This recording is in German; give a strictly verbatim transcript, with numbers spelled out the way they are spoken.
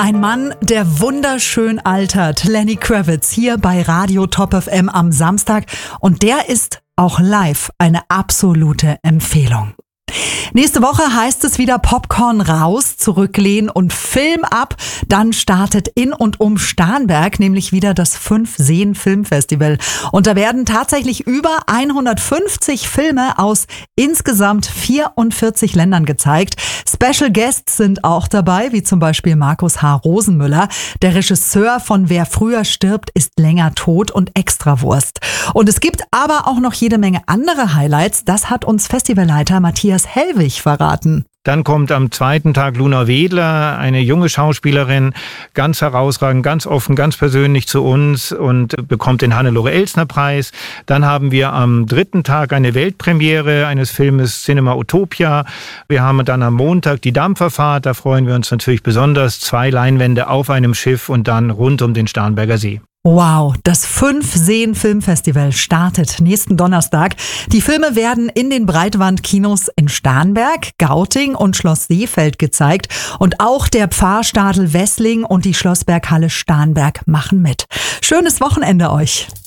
Ein Mann, der wunderschön altert. Lenny Kravitz hier bei Radio Top F M am Samstag. Und der ist auch live eine absolute Empfehlung. Nächste Woche heißt es wieder Popcorn raus, zurücklehnen und Film ab. Dann startet in und um Starnberg nämlich wieder das Fünf-Seen-Filmfestival. Und da werden tatsächlich über hundertfünfzig Filme aus insgesamt vierundvierzig Ländern gezeigt. Special Guests sind auch dabei, wie zum Beispiel Markus H. Rosenmüller. Der Regisseur von Wer früher stirbt, ist länger tot und Extrawurst. Und es gibt aber auch noch jede Menge andere Highlights. Das hat uns Festivalleiter Matthias Hellwig verraten. Dann kommt am zweiten Tag Luna Wedler, eine junge Schauspielerin, ganz herausragend, ganz offen, ganz persönlich zu uns und bekommt den Hannelore-Elsner-Preis. Dann haben wir am dritten Tag eine Weltpremiere eines Filmes Cinema Utopia. Wir haben dann am Montag die Dampferfahrt, da freuen wir uns natürlich besonders. Zwei Leinwände auf einem Schiff und dann rund um den Starnberger See. Wow, das Fünf-Seen-Filmfestival startet nächsten Donnerstag. Die Filme werden in den Breitwandkinos in Starnberg, Gauting und Schloss Seefeld gezeigt. Und auch der Pfarrstadel Wessling und die Schlossberghalle Starnberg machen mit. Schönes Wochenende euch!